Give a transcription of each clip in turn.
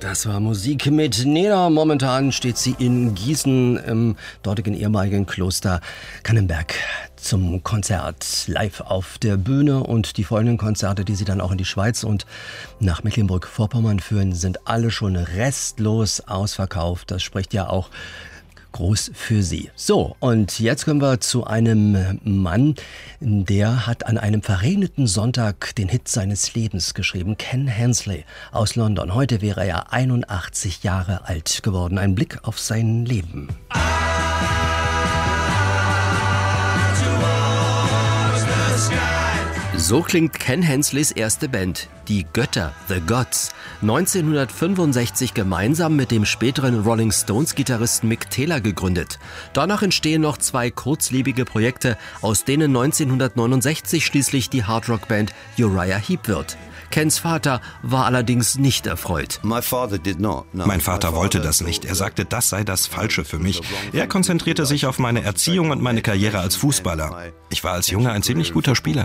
Das war Musik mit Nena. Momentan steht sie in Gießen im dortigen ehemaligen Kloster Kannenberg zum Konzert live auf der Bühne. Und die folgenden Konzerte, die sie dann auch in die Schweiz und nach Mecklenburg-Vorpommern führen, sind alle schon restlos ausverkauft. Das spricht ja auch groß für sie. So, und jetzt kommen wir zu einem Mann, der hat an einem verregneten Sonntag den Hit seines Lebens geschrieben. Ken Hensley aus London. Heute wäre er 81 Jahre alt geworden. Ein Blick auf sein Leben. So klingt Ken Hensleys erste Band, die Götter, The Gods, 1965 gemeinsam mit dem späteren Rolling Stones-Gitarristen Mick Taylor gegründet. Danach entstehen noch 2 kurzlebige Projekte, aus denen 1969 schließlich die Hardrock-Band Uriah Heep wird. Kens Vater war allerdings nicht erfreut. Mein Vater wollte das nicht. Er sagte, das sei das Falsche für mich. Er konzentrierte sich auf meine Erziehung und meine Karriere als Fußballer. Ich war als Junge ein ziemlich guter Spieler.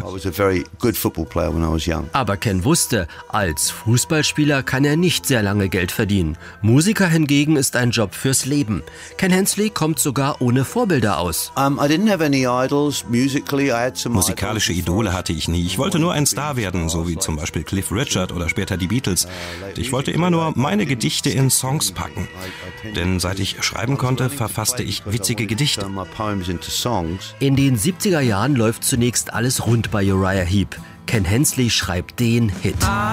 Aber Ken wusste, als Fußballspieler kann er nicht sehr lange Geld verdienen. Musiker hingegen ist ein Job fürs Leben. Ken Hensley kommt sogar ohne Vorbilder aus. Musikalische Idole hatte ich nie. Ich wollte nur ein Star werden, so wie zum Beispiel Cliff Richard oder später die Beatles. Ich wollte immer nur meine Gedichte in Songs packen. Denn seit ich schreiben konnte, verfasste ich witzige Gedichte. In den 70er Jahren läuft zunächst alles rund bei Uriah Heep. Ken Hensley schreibt den Hit.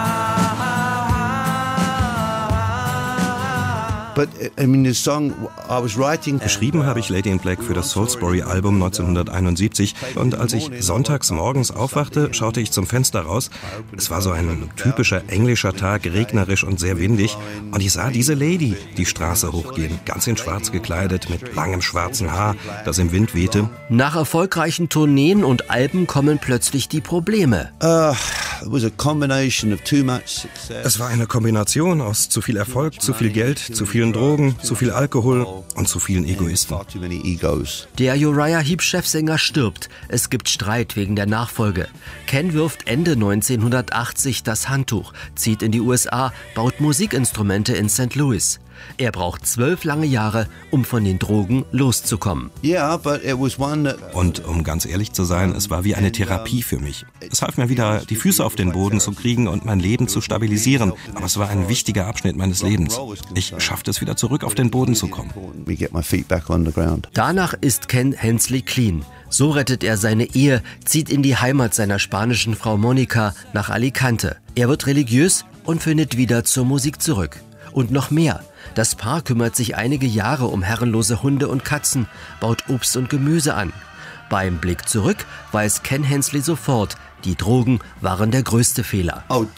Geschrieben habe ich Lady in Black für das Soulsbury-Album 1971 und als ich sonntags morgens aufwachte, schaute ich zum Fenster raus. Es war so ein typischer englischer Tag, regnerisch und sehr windig und ich sah diese Lady die Straße hochgehen, ganz in schwarz gekleidet, mit langem schwarzen Haar, das im Wind wehte. Nach erfolgreichen Tourneen und Alben kommen plötzlich die Probleme. Es war eine Kombination aus zu viel Erfolg, zu viel Geld, zu vielen Drogen, zu viel Alkohol und zu vielen Egoisten. Der Uriah Heep-Chefsänger stirbt. Es gibt Streit wegen der Nachfolge. Ken wirft Ende 1980 das Handtuch, zieht in die USA, baut Musikinstrumente in St. Louis. Er braucht 12 lange Jahre, um von den Drogen loszukommen. Und um ganz ehrlich zu sein, es war wie eine Therapie für mich. Es half mir wieder, die Füße auf den Boden zu kriegen und mein Leben zu stabilisieren. Aber es war ein wichtiger Abschnitt meines Lebens. Ich schaffte es wieder zurück auf den Boden zu kommen. Danach ist Ken Hensley clean. So rettet er seine Ehe, zieht in die Heimat seiner spanischen Frau Monica nach Alicante. Er wird religiös und findet wieder zur Musik zurück. Und noch mehr. Das Paar kümmert sich einige Jahre um herrenlose Hunde und Katzen, baut Obst und Gemüse an. Beim Blick zurück weiß Ken Hensley sofort, die Drogen waren der größte Fehler.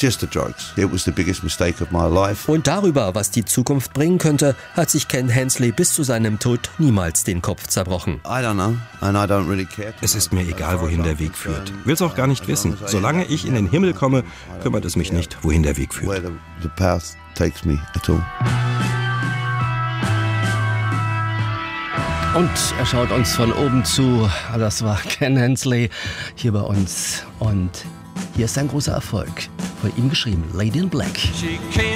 Und darüber, was die Zukunft bringen könnte, hat sich Ken Hensley bis zu seinem Tod niemals den Kopf zerbrochen. Es ist mir egal, wohin der Weg führt. Will es auch gar nicht wissen. Solange ich in den Himmel komme, kümmert es mich nicht, wohin der Weg führt. Und er schaut uns von oben zu. Das war Ken Hensley hier bei uns. Und hier ist ein großer Erfolg. Von ihm geschrieben, Lady in Black.